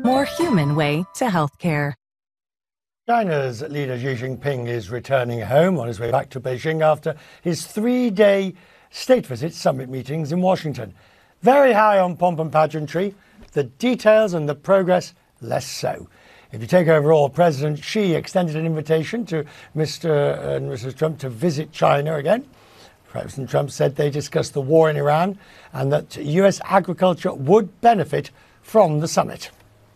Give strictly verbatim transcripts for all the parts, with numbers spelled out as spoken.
more human way to healthcare. China's leader Xi Jinping is returning home on his way back to Beijing after his three-day state visit summit meetings in Washington. Very high on pomp and pageantry, the details and the progress less so. If you take overall, President Xi extended an invitation to Mister and Missus Trump to visit China again. President Trump said they discussed the war in Iran and that U S agriculture would benefit from the summit.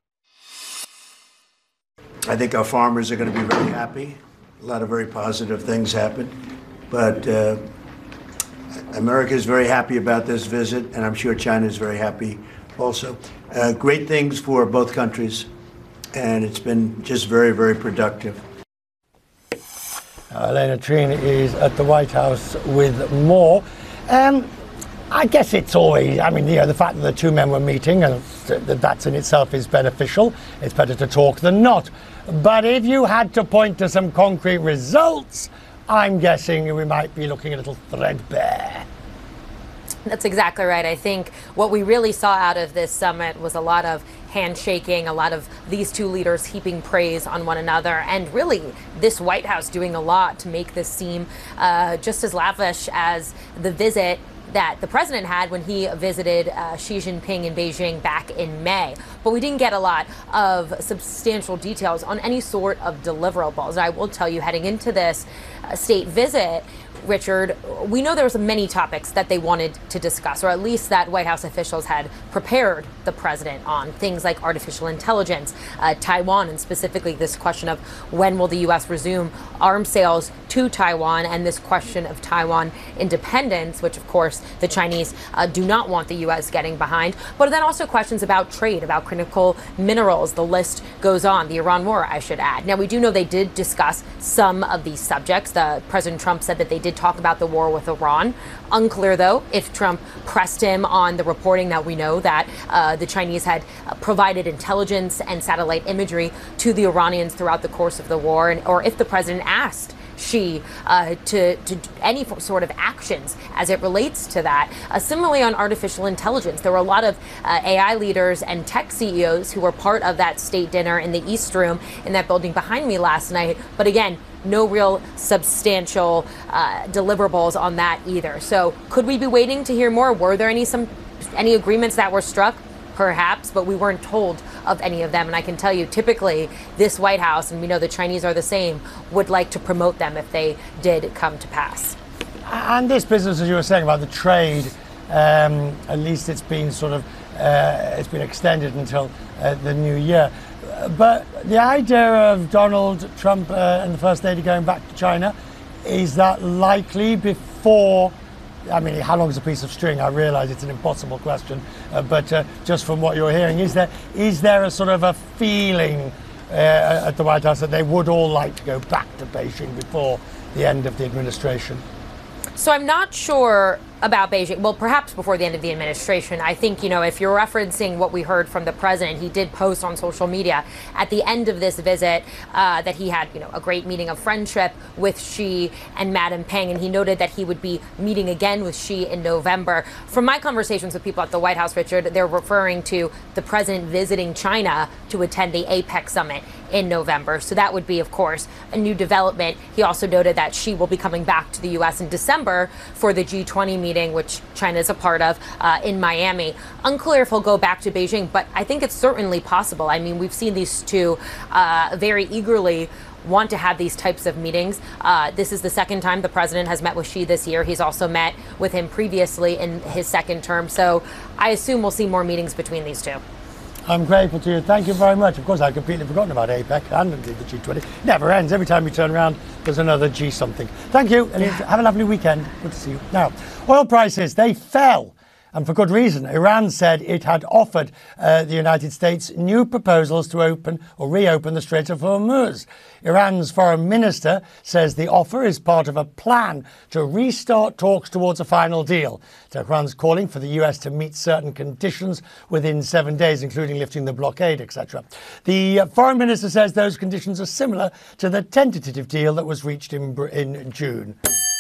I think our farmers are going to be very happy. A lot of very positive things happened. But uh, America is very happy about this visit, and I'm sure China is very happy also. Uh, great things for both countries, and it's been just very, very productive. Uh, Elena Trine is at the White House with more. Um, I guess it's always, I mean, you know, the fact that the two men were meeting, and that in itself is beneficial. It's better to talk than not. But if you had to point to some concrete results, I'm guessing we might be looking a little threadbare. That's exactly right. I think what we really saw out of this summit was a lot of handshaking, a lot of these two leaders heaping praise on one another, and really this White House doing a lot to make this seem uh, just as lavish as the visit that the president had when he visited uh, Xi Jinping in Beijing back in May. But we didn't get a lot of substantial details on any sort of deliverables. And I will tell you, heading into this uh, state visit, Richard, we know there was many topics that they wanted to discuss, or at least that White House officials had prepared the president on, things like artificial intelligence, uh, Taiwan, and specifically this question of when will the U S resume arms sales to Taiwan, and this question of Taiwan independence, which of course the Chinese uh, do not want the U S getting behind, but then also questions about trade, about critical minerals. The list goes on. The Iran war, I should add. Now, we do know they did discuss some of these subjects. The President Trump said that they did talk about the war with Iran. Unclear, though, if Trump pressed him on the reporting that we know that uh, the Chinese had uh, provided intelligence and satellite imagery to the Iranians throughout the course of the war, and, or if the president asked Xi uh, to, to any sort of actions as it relates to that. Uh, similarly, on artificial intelligence, there were a lot of uh, A I leaders and tech C E Os who were part of that state dinner in the East Room in that building behind me last night. But again, no real substantial uh, deliverables on that either. So could we be waiting to hear more? Were there any some any agreements that were struck? Perhaps, but we weren't told of any of them. And I can tell you, typically, this White House, and we know the Chinese are the same, would like to promote them if they did come to pass. And this business, as you were saying about the trade, um, at least it's been sort of, uh, it's been extended until uh, the new year. But the idea of Donald Trump uh, and the First Lady going back to China, is that likely before? I mean, how long is a piece of string? I realise it's an impossible question, uh, but uh, just from what you're hearing, is there is there a sort of a feeling uh, at the White House that they would all like to go back to Beijing before the end of the administration? So I'm not sure about Beijing. Well, perhaps before the end of the administration. I think, you know, if you're referencing what we heard from the president, he did post on social media at the end of this visit uh, that he had, you know, a great meeting of friendship with Xi and Madam Peng, and he noted that he would be meeting again with Xi in November. From my conversations with people at the White House, Richard, they're referring to the president visiting China to attend the APEC summit in November. So that would be, of course, a new development. He also noted that Xi will be coming back to the U S in December for the G twenty meeting, which China is a part of, uh, in Miami. Unclear if he'll go back to Beijing, but I think it's certainly possible. I mean, we've seen these two uh, very eagerly want to have these types of meetings. Uh, this is the second time the president has met with Xi this year. He's also met with him previously in his second term. So I assume we'll see more meetings between these two. I'm grateful to you. Thank you very much. Of course, I'd completely forgotten about APEC and indeed the G twenty. Never ends. Every time you turn around, there's another G something. Thank you, and have a lovely weekend. Good to see you. Now, oil prices, they fell. And for good reason. Iran said it had offered uh, the United States new proposals to open or reopen the Strait of Hormuz. Iran's foreign minister says the offer is part of a plan to restart talks towards a final deal. Tehran's calling for the U S to meet certain conditions within seven days, including lifting the blockade, et cetera. The uh, foreign minister says those conditions are similar to the tentative deal that was reached in, in June.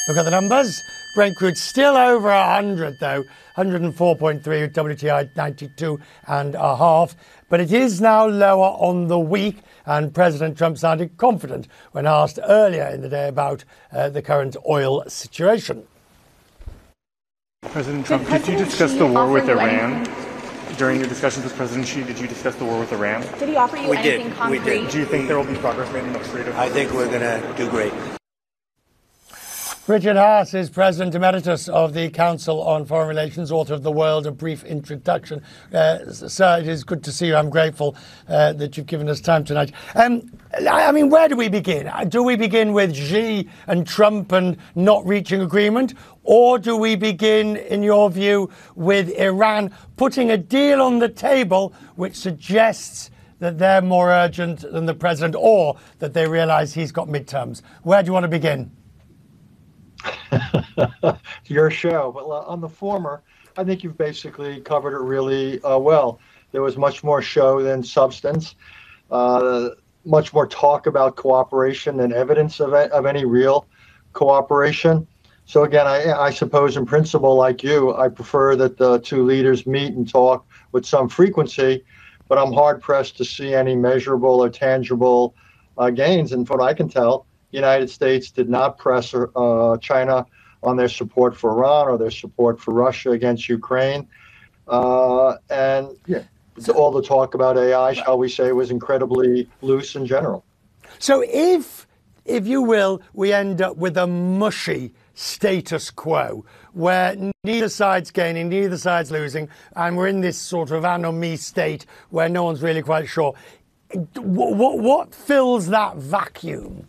Look at the numbers. Brent crude still over one hundred though, one hundred four point three, W T I ninety-two and a half. But it is now lower on the week, and President Trump sounded confident when asked earlier in the day about uh, the current oil situation. President Trump, did you discuss the war with Iran? During your discussions with President Xi, did you discuss the war with Iran? Did he offer you We anything did. concrete? We did. Do you think there will be progress made in the Strait of I think we're going to do great. Richard Haas is President Emeritus of the Council on Foreign Relations, author of The World, A Brief Introduction. Uh, sir, it is good to see you. I'm grateful uh, that you've given us time tonight. Um, I mean, where do we begin? Do we begin with Xi and Trump and not reaching agreement? Or do we begin, in your view, with Iran putting a deal on the table which suggests that they're more urgent than the president, or that they realise he's got midterms? Where do you want to begin? Your show. But on the former, I think you've basically covered it really uh, well. There was much more show than substance, uh, much more talk about cooperation than evidence of, of any real cooperation. So again, I, I suppose in principle, like you, I prefer that the two leaders meet and talk with some frequency, but I'm hard-pressed to see any measurable or tangible uh, gains. And from what I can tell, the United States did not press uh, China on their support for Iran or their support for Russia against Ukraine. Uh, and yeah, so, all the talk about A I, shall we say, was incredibly loose in general. So if, if you will, we end up with a mushy status quo where neither side's gaining, neither side's losing, and we're in this sort of anomie state where no one's really quite sure, what, what, what fills that vacuum?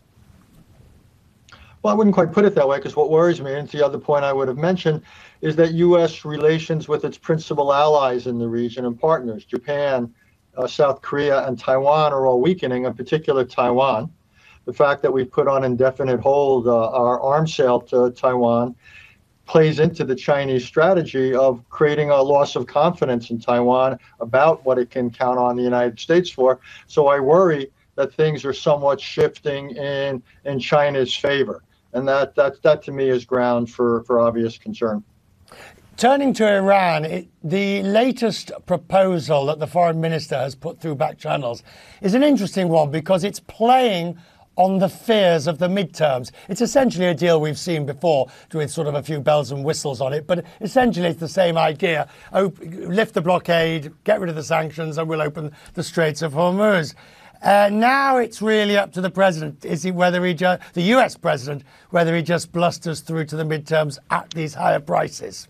Well, I wouldn't quite put it that way, because what worries me, and it's the other point I would have mentioned, is that U S relations with its principal allies in the region and partners, Japan, uh, South Korea, and Taiwan, are all weakening, in particular Taiwan. The fact that we've put on indefinite hold uh, our arms sale to Taiwan plays into the Chinese strategy of creating a loss of confidence in Taiwan about what it can count on the United States for. So I worry that things are somewhat shifting in, in China's favor. And that, that, that to me is ground for, for obvious concern. Turning to Iran, it, the latest proposal that the foreign minister has put through back channels is an interesting one because it's playing on the fears of the midterms. It's essentially a deal we've seen before with sort of a few bells and whistles on it, but essentially it's the same idea. Op- lift the blockade, get rid of the sanctions, and we'll open the Straits of Hormuz. Uh, now it's really up to the president, is he whether he ju- the U S president, whether he just blusters through to the midterms at these higher prices.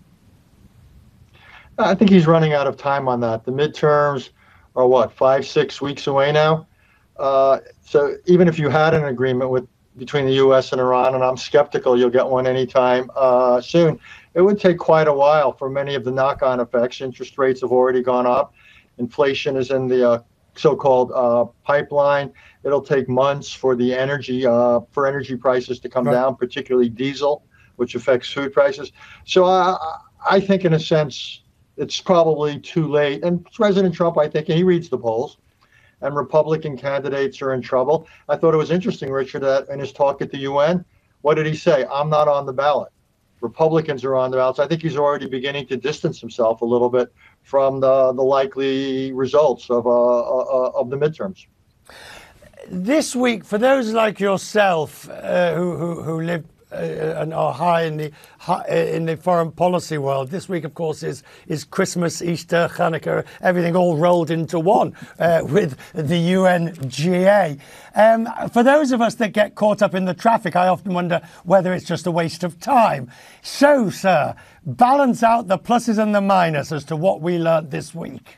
I think he's running out of time on that. The midterms are what, five, six weeks away now. Uh, so even if you had an agreement with between the U S and Iran, and I'm skeptical you'll get one anytime uh, soon, it would take quite a while for many of the knock-on effects. Interest rates have already gone up. Inflation is in the uh, so-called uh, pipeline. It'll take months for the energy uh, for energy prices to come right. down, particularly diesel, which affects food prices. So uh, I think, in a sense, it's probably too late. And President Trump, I think, he reads the polls, and Republican candidates are in trouble. I thought it was interesting, Richard, that in his talk at the U N, what did he say? I'm not on the ballot. Republicans are on the ballot. So I think he's already beginning to distance himself a little bit from the, the likely results of, uh, uh, of the midterms. This week, for those like yourself uh, who, who, who live uh, and are high in the high, in the foreign policy world, this week, of course, is is Christmas, Easter, Hanukkah, everything all rolled into one uh, with the U N G A. Um, for those of us that get caught up in the traffic, I often wonder whether it's just a waste of time. So, sir, balance out the pluses and the minuses as to what we learned this week.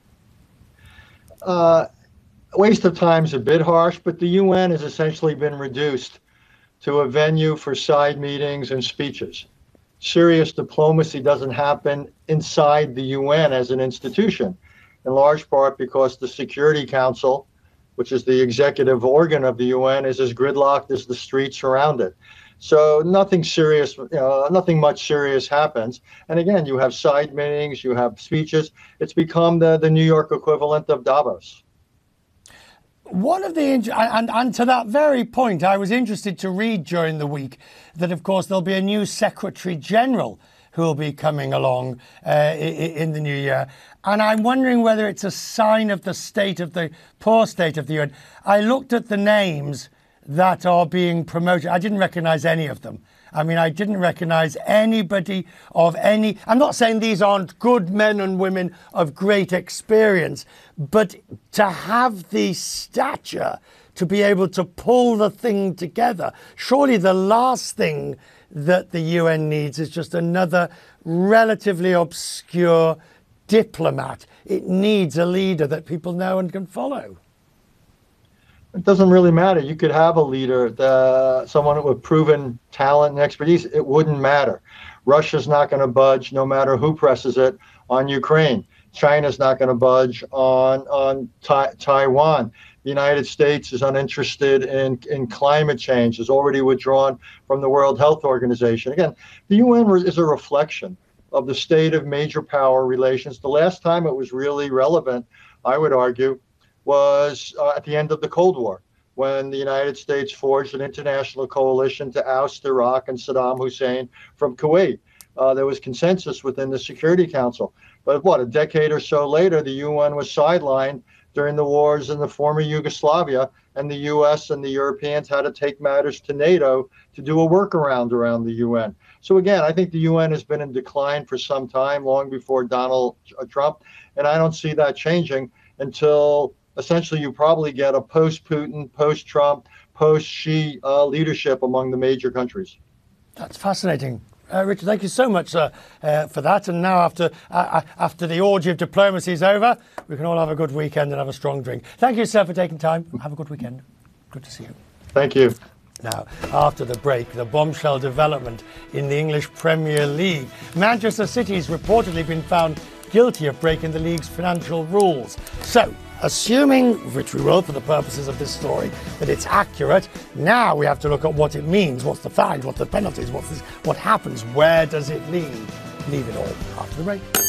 Uh, waste of time is a bit harsh, but the U N has essentially been reduced to a venue for side meetings and speeches. Serious diplomacy doesn't happen inside the U N as an institution, in large part because the Security Council, which is the executive organ of the U N, is as gridlocked as the streets around it. So nothing serious, you know, nothing much serious happens. And again, you have side meetings, you have speeches. It's become the, the New York equivalent of Davos. one of the, and, and to that very point, I was interested to read during the week that, of course, there'll be a new Secretary General who will be coming along uh, in the new year. And I'm wondering whether it's a sign of the state of the poor state of the U N. I looked at the names that are being promoted. I didn't recognize any of them. I mean, I didn't recognize anybody of any... I'm not saying these aren't good men and women of great experience, but to have the stature to be able to pull the thing together, surely the last thing that the U N needs is just another relatively obscure diplomat. It needs a leader that people know and can follow. It doesn't really matter. You could have a leader, the, someone with proven talent and expertise. It wouldn't matter. Russia's not going to budge no matter who presses it on Ukraine. China's not going to budge on, on ta- Taiwan. The United States is uninterested in, in climate change, is already withdrawn from the World Health Organization. Again, the U N is a reflection of the state of major power relations. The last time it was really relevant, I would argue, was uh, at the end of the Cold War, when the United States forged an international coalition to oust Iraq and Saddam Hussein from Kuwait. Uh, there was consensus within the Security Council. But what, a decade or so later, the U N was sidelined during the wars in the former Yugoslavia, and the U S and the Europeans had to take matters to NATO to do a workaround around the U N. So again, I think the U N has been in decline for some time, long before Donald Trump, and I don't see that changing until essentially you probably get a post-Putin, post-Trump, post-Xi uh, leadership among the major countries. That's fascinating. Uh, Richard, thank you so much uh, uh, for that. And now after uh, after the orgy of diplomacy is over, we can all have a good weekend and have a strong drink. Thank you, sir, for taking time. Have a good weekend. Good to see you. Thank you. Now, after the break, the bombshell development in the English Premier League. Manchester City's reportedly been found guilty of breaking the league's financial rules. So, assuming, which we will for the purposes of this story, that it's accurate, now we have to look at what it means. What's the fines? What's the penalties? What's this, what happens? Where does it lead? Leave it all after the break.